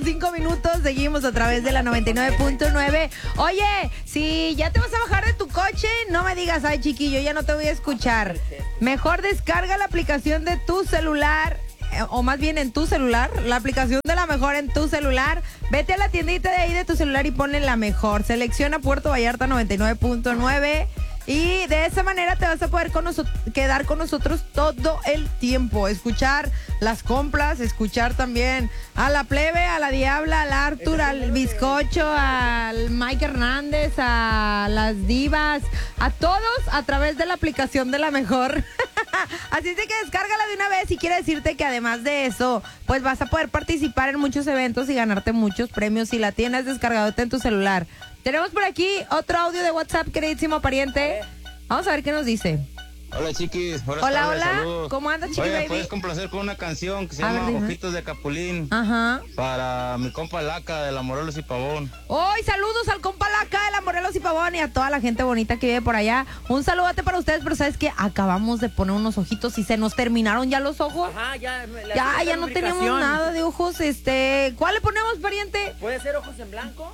5 minutos. Seguimos a través de la 99.9. Oye, si ya te vas a bajar de tu coche, no me digas, ay, chiquillo, ya no te voy a escuchar. Mejor descarga la aplicación de tu celular. O más bien en tu celular, la aplicación de La Mejor en tu celular. Vete a la tiendita de ahí de tu celular y ponle La Mejor. Selecciona Puerto Vallarta 99.9 y de esa manera te vas a poder quedar con nosotros todo el tiempo. Escuchar las compras, escuchar también a la Plebe, a la Diabla, al Arthur, al Bizcocho, al Mike Hernández, a las divas, a todos a través de la aplicación de La Mejor. Así es de que descárgala de una vez y quiere decirte que además de eso, pues vas a poder participar en muchos eventos y ganarte muchos premios si la tienes descargadota en tu celular. Tenemos por aquí otro audio de WhatsApp, queridísimo pariente. Vamos a ver qué nos dice. Hola, chiquis. Hola. Saludos. ¿Cómo andas, chiqui baby? ¿Puedes complacer con una canción que se llama Ojitos de Capulín? Ajá. Para mi compa Laca de la Morelos y Pavón. Hoy saludos al compa Laca de la Morelos y Pavón y a toda la gente bonita que vive por allá. Un saludote para ustedes, pero ¿sabes qué? Acabamos de poner unos ojitos y se nos terminaron ya los ojos. Ajá, ya no tenemos nada de ojos. ¿Cuál le ponemos, pariente? ¿Puede ser ojos en blanco?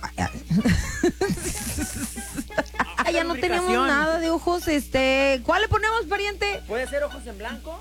Ya no tenemos nada de ojos. ¿Cuál le ponemos, pariente? ¿Puede ser ojos en blanco?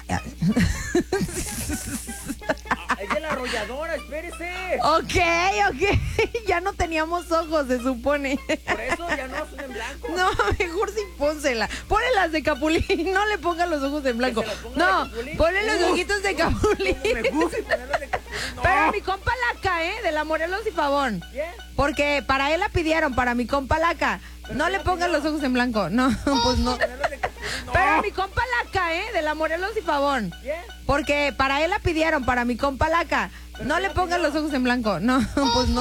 Es de la arrolladora, espérese. Ok. Ya no teníamos ojos, se supone. Por eso ya no son en blanco. No, mejor sí pónsela. Ponle las de Capulín, no le pongan los ojos en blanco. No, ponle los ojitos de Capulín. Me gusta ponerlos de Capulín. No. Pero mi compa Laca, de la Morelos y Pavón. ¿Quién? Porque para él la pidieron, para mi compa Laca. No le pongan los ojos en blanco. No, pues no. Pero mi compa Laca, de la Morelos y Pavón. ¿Quién? Porque para él la pidieron, para mi compa Laca. No le pongan los ojos en blanco. No, pues no.